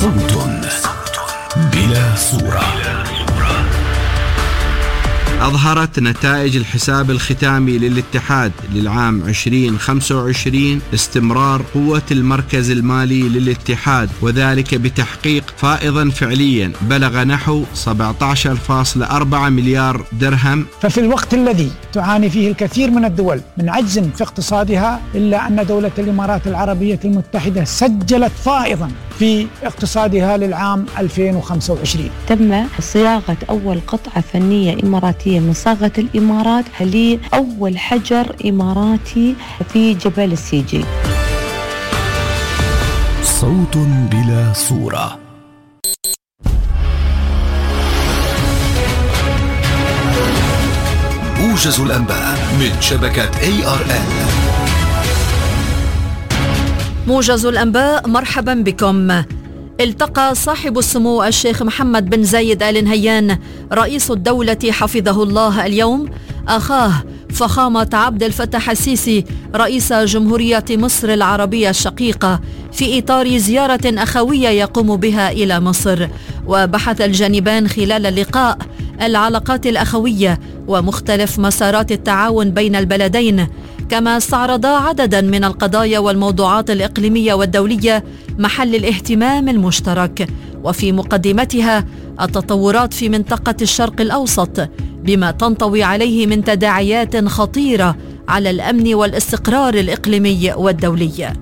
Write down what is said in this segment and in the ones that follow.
صوت بلا صورة. أظهرت نتائج الحساب الختامي للاتحاد للعام 2025 استمرار قوة المركز المالي للاتحاد، وذلك بتحقيق فائضا فعليا بلغ نحو 17.4 مليار درهم. ففي الوقت الذي تعاني فيه الكثير من الدول من عجز في اقتصادها، إلا أن دولة الإمارات العربية المتحدة سجلت فائضا في اقتصادها للعام 2025. تم صياغة أول قطعة فنية إماراتية من صاغة الإمارات لأول حجر إماراتي في جبل السيجي. صوت بلا صورة. موجز الأنباء من شبكة ARN. موجز الأنباء، مرحبا بكم. التقى صاحب السمو الشيخ محمد بن زايد آل نهيان رئيس الدولة حفظه الله اليوم أخاه فخامة عبد الفتاح السيسي رئيس جمهورية مصر العربية الشقيقة في إطار زيارة أخوية يقوم بها إلى مصر. وبحث الجانبان خلال اللقاء العلاقات الأخوية ومختلف مسارات التعاون بين البلدين، كما استعرضا عددا من القضايا والموضوعات الإقليمية والدولية محل الاهتمام المشترك، وفي مقدمتها التطورات في منطقة الشرق الأوسط بما تنطوي عليه من تداعيات خطيرة على الأمن والاستقرار الإقليمي والدولي.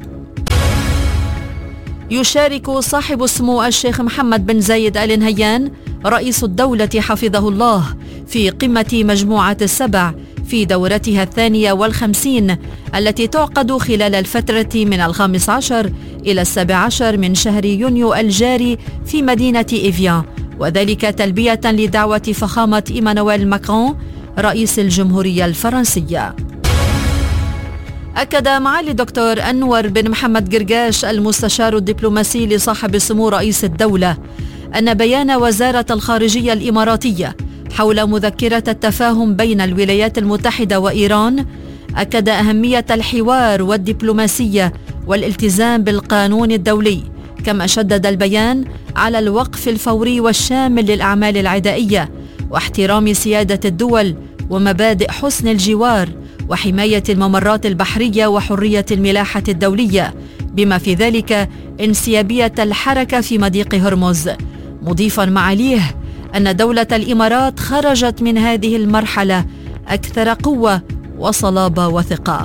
يشارك صاحب السمو الشيخ محمد بن زايد آل نهيان رئيس الدولة حفظه الله في قمة مجموعة السبع في دورتها 52 التي تعقد خلال الفترة من 15 إلى 17 من شهر يونيو الجاري في مدينة إيفيان، وذلك تلبية لدعوة فخامة إيمانويل ماكرون رئيس الجمهورية الفرنسية. أكد معالي دكتور أنور بن محمد قرقاش المستشار الدبلوماسي لصاحب السمو رئيس الدولة أن بيان وزارة الخارجية الإماراتية حول مذكرة التفاهم بين الولايات المتحدة وإيران أكد أهمية الحوار والدبلوماسية والالتزام بالقانون الدولي، كما شدد البيان على الوقف الفوري والشامل للأعمال العدائية واحترام سيادة الدول ومبادئ حسن الجوار وحماية الممرات البحرية وحرية الملاحة الدولية، بما في ذلك انسيابية الحركة في مضيق هرمز، مضيفا معاليه أن دولة الإمارات خرجت من هذه المرحلة أكثر قوة وصلابة وثقة.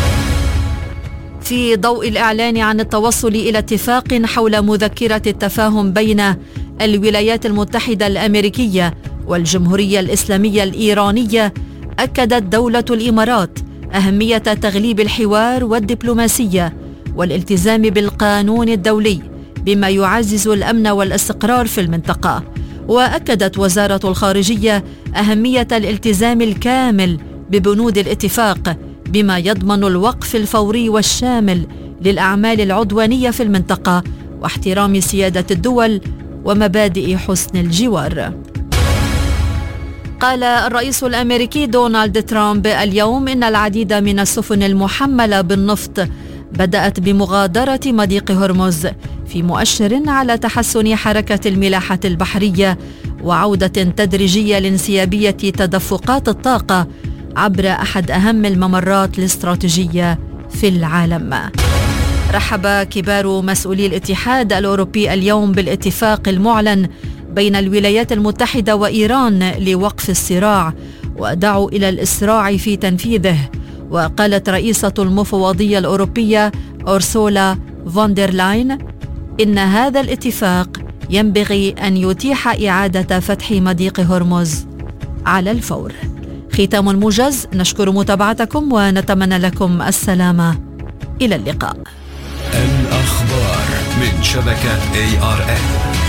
في ضوء الإعلان عن التوصل إلى اتفاق حول مذكرة التفاهم بين الولايات المتحدة الأمريكية والجمهورية الإسلامية الإيرانية، أكدت دولة الإمارات أهمية تغليب الحوار والدبلوماسية والالتزام بالقانون الدولي بما يعزز الأمن والاستقرار في المنطقة. وأكدت وزارة الخارجية أهمية الالتزام الكامل ببنود الاتفاق بما يضمن الوقف الفوري والشامل للأعمال العدوانية في المنطقة واحترام سيادة الدول ومبادئ حسن الجوار. قال الرئيس الأمريكي دونالد ترامب اليوم إن العديد من السفن المحملة بالنفط بدأت بمغادرة مضيق هرمز، في مؤشر على تحسن حركة الملاحة البحرية وعودة تدريجية لانسيابية تدفقات الطاقة عبر أحد أهم الممرات الاستراتيجية في العالم. رحب كبار مسؤولي الاتحاد الأوروبي اليوم بالاتفاق المعلن بين الولايات المتحدة وإيران لوقف الصراع، ودعوا إلى الإسراع في تنفيذه. وقالت رئيسة المفوضية الأوروبية أورسولا فوندرلاين إن هذا الاتفاق ينبغي أن يتيح إعادة فتح مضيق هرمز على الفور. ختام الموجز، نشكر متابعتكم ونتمنى لكم السلامة. إلى اللقاء. الأخبار من شبكة ARN.